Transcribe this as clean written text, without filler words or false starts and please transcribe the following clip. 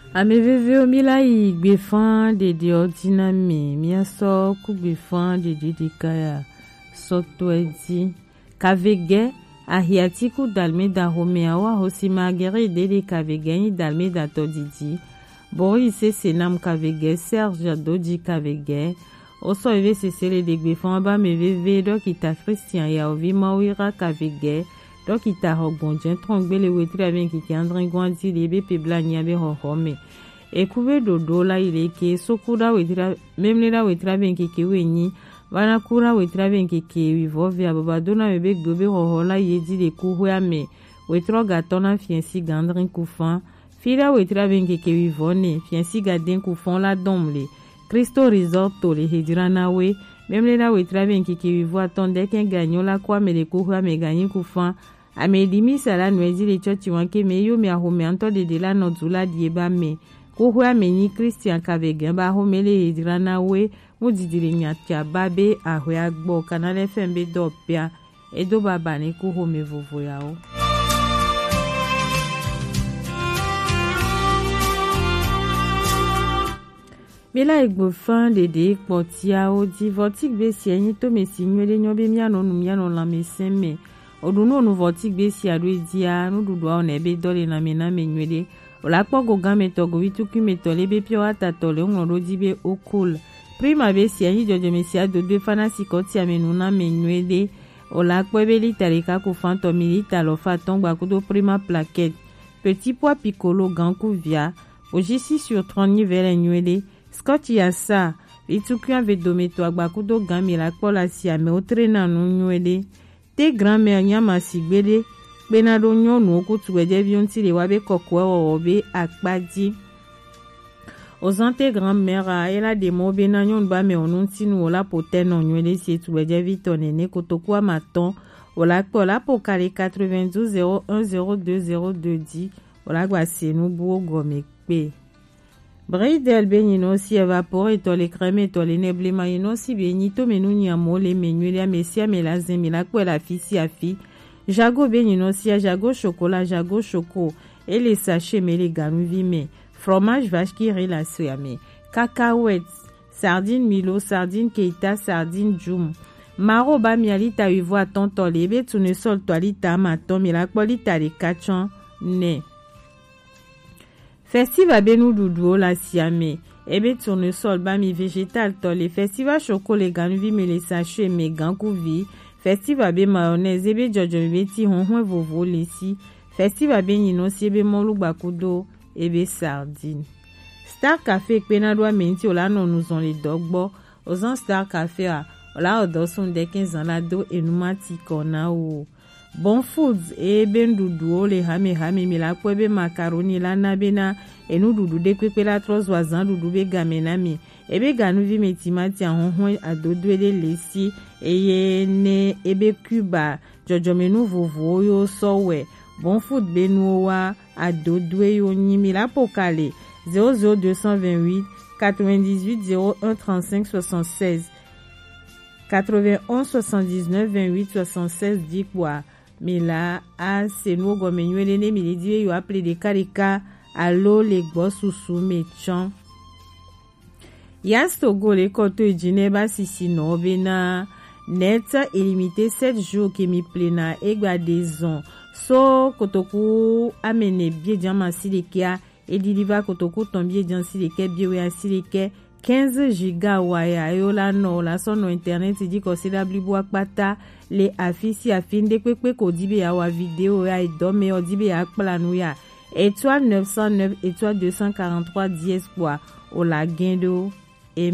Ameveve omila igbe fan de ordinami miaso kugbe fan de dikaya soto edi kavege ahiatiku dalmeda homeawa hosima gere de kavege dalmeda todidi Boris senam kavege Serge Dodi kavege oso eve sesele de gbe fan ba meveve dokita Christian ya ovima wira kavege dokita hogonjen trongbele wetra ben ki andrin gwandi lebe pebla nyabe hohome ekube dodo la ileke sokuda wetra memlera wetra ben ki wenyi bana kura wetra ben ki vivovia babadona bebe gbe hohola yedi de kuhwame wetra gatona fiensi gandrin kufan fila wetra ben ki vivone fiensi gaden kufan la domle Christo risotto le hediranawe memlera wetra ben ki vivo atonde ken ganyo la kwa me de kuhwame ganyi kufan amedimi sala nwezi le chochi wanke meyo me ahome anto de la nozula dieba me kuhwa meni Christian kavege ba homele hidrana we mudidire nyatia babe ahwe agbo kanale fembe dopia edo baba ne kuhome vovo yao Mela igbo fan de potia o divotik be sienyi to mesinywele nyobe miano numiano la meseme Oduno nu votik be si aduedia nu dudwa onebe dole na mena menywele olakpo gogan metogo wituki metole be pio atatole ngoro dibe okul prima be si anyi jojo mesia dodo fana sikoti amenuna menywele olakpo be litarika ku fanto milita lo fatongba kudo prima plaquette petit pois piccolo ganku via ojisi sur 30 nivele nywele scotch yasa wituki avedometo agbakudo gamila kola si ame otrena nu nywele te grand-mère nyama sigbede benado nyonu okutu eje bionti le wabe kokwe obe akpadi ozante grand-mère ela de mo bena nyon ba me onunti nu ola poteno nywele si tu eje vitone ne kotokwa maton ola pola pokale 92 01 02 02 ola gba senu bu gomekpe Bridel benino si evapore tole creme tole neblema ino si benito menu nyamole menywele mesia melazemi la kwela fisi afi jago benino si jago chocolat jago choco et les sachets mele ganu vime fromage vache qui la siame cacahuètes sardine milo sardine keita sardine jum maro ba mialita uvo atontole be tune sol toalita maton mi la kwalita de kachon ne Festival benu dudu la siame ebe tournesol ba mi végétal tole festival chocolat ganvi me les sachets me gankuvi festival be mayonnaise ebe jojo be ti honhon vovo lesi festival be nyino si ebe molu bakudo ebe sardine Star Café penadwa menti ola non nous on les dogbo ozan Star Café a ola odosun de 15 ans la do enumati kona o Bon Foods ben dudu le hame mi la kwebe macaroni la nabena enu dudu de kwepe la trozwazan dudu be gamenami ebe ganu vi metimati ahonhon adodwele lesi eye ne ebe Cuba jojo menu vovo yo sowe Bon Food benu wa adodwe yo nyimi la pokale 00228 98 01 35 76 91 79 28 76 dikwa Mila a seno gomenywele ne milidi yo appelé de karika alo le gbosusu mechon Yasto go le koto ejineba sisi no bena net illimité 7 jours ke mi plena egba dezon so kotoku amene bie diama sileke e diliva kotoku tombie dian sileke bie we sileke 15 giga waya yola no la sono internet di considerable boakpata le afisi afinde kwekwe ko dibe ya wa video ya idome o dibe ya planu ya étoile 909 étoile 243 10 espoir o la gendo